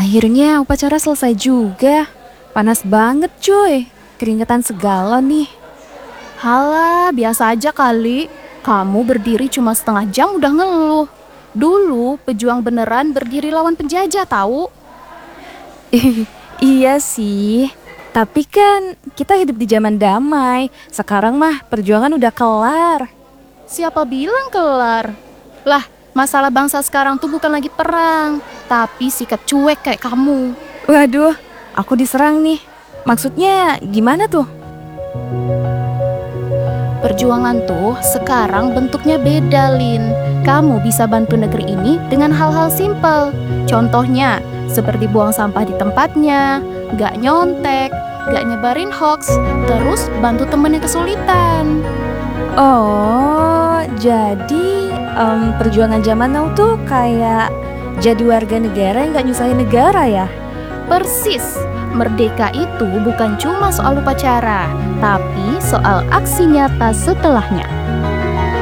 Akhirnya upacara selesai juga. Panas banget cuy, keringetan segala nih. Halah, biasa aja kali. Kamu berdiri cuma setengah jam udah ngeluh. Dulu pejuang beneran berdiri lawan penjajah tahu. Iya sih, tapi kan kita hidup di zaman damai. Sekarang mah perjuangan udah kelar. Siapa bilang kelar? Lah, masalah bangsa sekarang tuh bukan lagi perang, tapi sikap cuek kayak kamu. Waduh, aku diserang nih. Maksudnya gimana tuh? Perjuangan tuh sekarang bentuknya beda, Lin. Kamu bisa bantu negeri ini dengan hal-hal simpel. Contohnya, seperti buang sampah di tempatnya, gak nyontek, gak nyebarin hoax, terus bantu temen yang kesulitan. Oh, jadi perjuangan zaman now tuh kayak jadi warga negara yang gak nyusahin negara ya? Persis, merdeka itu bukan cuma soal upacara, tapi soal aksi nyata setelahnya.